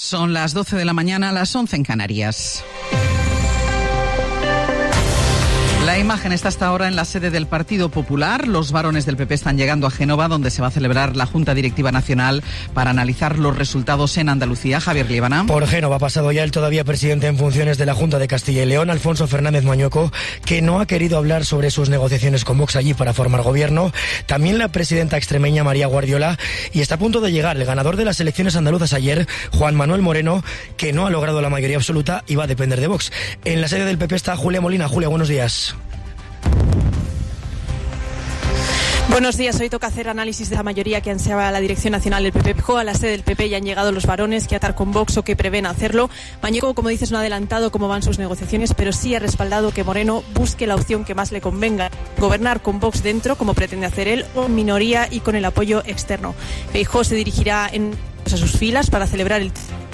Son las 12 de la mañana, las 11 en Canarias. La imagen está hasta ahora en la sede del Partido Popular. Los varones del PP están llegando a Génova, donde se va a celebrar la Junta Directiva Nacional para analizar los resultados en Andalucía. Javier Líbana. Por Génova ha pasado ya el todavía presidente en funciones de la Junta de Castilla y León, Alfonso Fernández Mañueco, que no ha querido hablar sobre sus negociaciones con Vox allí para formar gobierno. También la presidenta extremeña María Guardiola, y está a punto de llegar el ganador de las elecciones andaluzas ayer, Juan Manuel Moreno, que no ha logrado la mayoría absoluta y va a depender de Vox. En la sede del PP está Julia Molina. Julia, buenos días. Buenos días, hoy toca hacer análisis de la mayoría que ansiaba la dirección nacional del PP. A la sede del PP ya han llegado los varones que atar con Vox o que prevén hacerlo. Mañueco, como dices, no ha adelantado cómo van sus negociaciones, pero sí ha respaldado que Moreno busque la opción que más le convenga: gobernar con Vox dentro, como pretende hacer él, o en minoría y con el apoyo externo. Feijóo se dirigirá a sus filas para celebrar el